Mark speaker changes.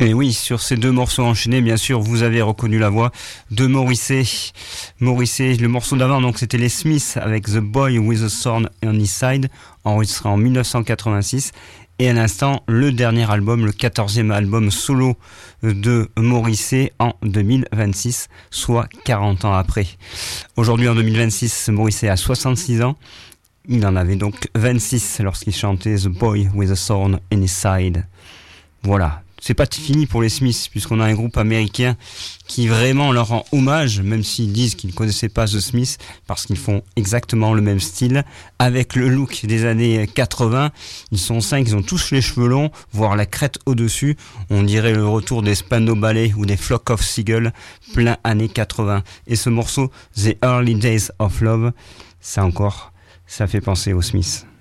Speaker 1: Et oui, sur ces deux morceaux enchaînés, bien sûr, vous avez reconnu la voix de Morrissey. Morrissey, le morceau d'avant, donc c'était les Smiths avec The Boy with a Thorn on His Side, enregistré en 1986. Et à l'instant, le dernier album, le 14e album solo de Morrissey en 2026, soit 40 ans après. Aujourd'hui, en 2026, Morrissey a 66 ans. Il en avait donc 26 lorsqu'il chantait The Boy with a Thorn in His Side. Voilà. C'est pas fini pour les Smiths, puisqu'on a un groupe américain qui vraiment leur rend hommage, même s'ils disent qu'ils ne connaissaient pas The Smiths, parce qu'ils font exactement le même style, avec le look des années 80. Ils sont 5, ils ont tous les cheveux longs, voire la crête au-dessus. On dirait le retour des Spandau Ballet ou des Flock of Seagulls, plein années 80. Et ce morceau, The Early Days of Love, ça fait penser aux Smiths.